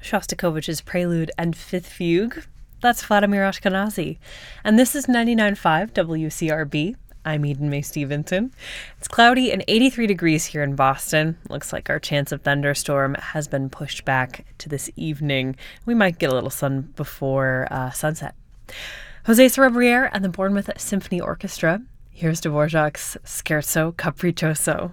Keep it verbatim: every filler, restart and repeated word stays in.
Shostakovich's Prelude and Fifth Fugue. That's Vladimir Ashkenazy. And this is ninety-nine point five W C R B. I'm Eden May Stevenson. It's cloudy and eighty-three degrees here in Boston. Looks like our chance of thunderstorm has been pushed back to this evening. We might get a little sun before uh, sunset. Jose Cerebriere and the Bournemouth Symphony Orchestra. Here's Dvorak's Scherzo Capriccioso.